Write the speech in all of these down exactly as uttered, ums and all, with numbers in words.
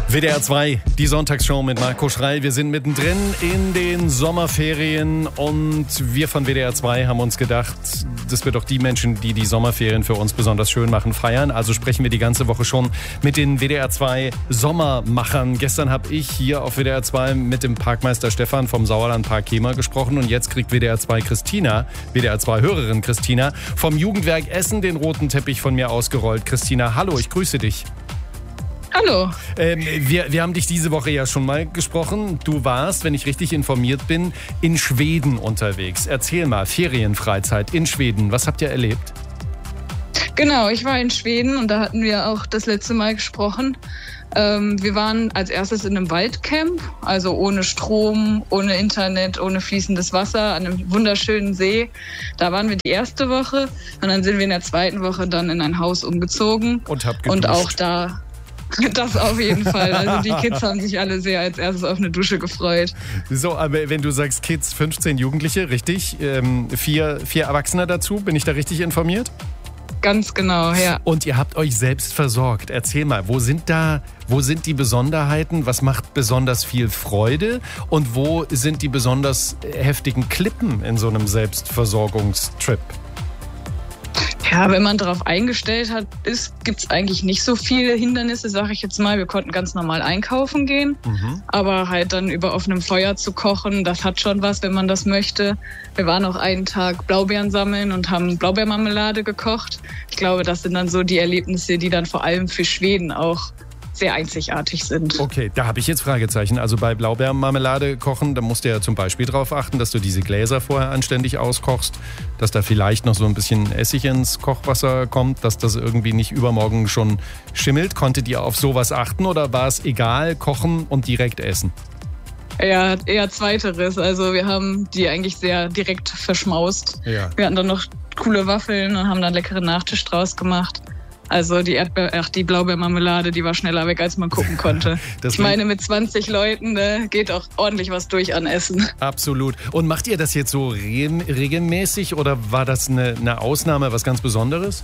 W D R zwei, die Sonntagsshow mit Marco Schrei. Wir sind mittendrin in den Sommerferien und wir von W D R zwei haben uns gedacht, dass wir doch die Menschen, die die Sommerferien für uns besonders schön machen, feiern. Also sprechen wir die ganze Woche schon mit den W D R zwei Sommermachern. Gestern habe ich hier auf W D R zwei mit dem Parkmeister Stefan vom Sauerlandpark Kemer gesprochen und jetzt kriegt W D R zwei Christina, W D R zwei Hörerin Christina, vom Jugendwerk Essen den roten Teppich von mir ausgerollt. Christina, hallo, ich grüße dich. Hallo. Ähm, wir, wir haben dich diese Woche ja schon mal gesprochen. Du warst, wenn ich richtig informiert bin, in Schweden unterwegs. Erzähl mal, Ferienfreizeit in Schweden. Was habt ihr erlebt? Genau, ich war in Schweden und da hatten wir auch das letzte Mal gesprochen. Ähm, wir waren als erstes in einem Waldcamp, also ohne Strom, ohne Internet, ohne fließendes Wasser, an einem wunderschönen See. Da waren wir die erste Woche und dann sind wir in der zweiten Woche dann in ein Haus umgezogen. Und habt geduscht. Und auch da... Das auf jeden Fall. Also die Kids haben sich alle sehr als erstes auf eine Dusche gefreut. So, aber wenn du sagst Kids, fünfzehn Jugendliche, richtig? Ähm, vier, vier Erwachsene dazu, bin ich da richtig informiert? Ganz genau, ja. Und ihr habt euch selbst versorgt. Erzähl mal, wo sind da, wo sind die Besonderheiten? Was macht besonders viel Freude? Und wo sind die besonders heftigen Klippen in so einem Selbstversorgungstrip? Ja, wenn man darauf eingestellt hat, gibt es eigentlich nicht so viele Hindernisse, sage ich jetzt mal. Wir konnten ganz normal einkaufen gehen, mhm. aber halt dann über offenem Feuer zu kochen, das hat schon was, wenn man das möchte. Wir waren auch einen Tag Blaubeeren sammeln und haben Blaubeermarmelade gekocht. Ich glaube, das sind dann so die Erlebnisse, die dann vor allem für Schweden auch sehr einzigartig sind. Okay, da habe ich jetzt Fragezeichen. Also bei Blaubeermarmelade kochen, da musst du ja zum Beispiel darauf achten, dass du diese Gläser vorher anständig auskochst, dass da vielleicht noch so ein bisschen Essig ins Kochwasser kommt, dass das irgendwie nicht übermorgen schon schimmelt. Konntet ihr auf sowas achten oder war es egal, kochen und direkt essen? Ja, eher zweiteres. Also wir haben die eigentlich sehr direkt verschmaust. Ja. Wir hatten dann noch coole Waffeln und haben dann leckeren Nachtisch draus gemacht. Also die Erdbeer, ach, die Blaubeermarmelade, die war schneller weg, als man gucken konnte. Ich meine, mit zwanzig Leuten ne, geht auch ordentlich was durch an Essen. Absolut. Und macht ihr das jetzt so re- regelmäßig oder war das eine, eine Ausnahme, was ganz Besonderes?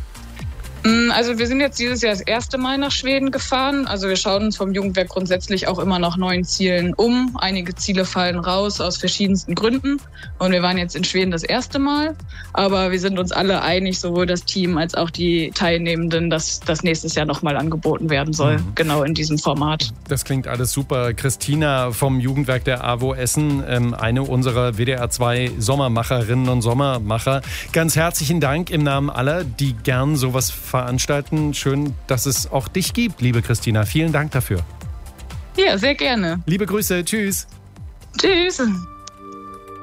Also wir sind jetzt dieses Jahr das erste Mal nach Schweden gefahren. Also wir schauen uns vom Jugendwerk grundsätzlich auch immer nach neuen Zielen um. Einige Ziele fallen raus aus verschiedensten Gründen. Und wir waren jetzt in Schweden das erste Mal. Aber wir sind uns alle einig, sowohl das Team als auch die Teilnehmenden, dass das nächstes Jahr nochmal angeboten werden soll. Mhm. Genau in diesem Format. Das klingt alles super. Christina vom Jugendwerk der A W O Essen, eine unserer W D R zwei Sommermacherinnen und Sommermacher. Ganz herzlichen Dank im Namen aller, die gern sowas veranstalten. Schön, dass es auch dich gibt, liebe Christina. Vielen Dank dafür. Ja, sehr gerne. Liebe Grüße. Tschüss. Tschüss.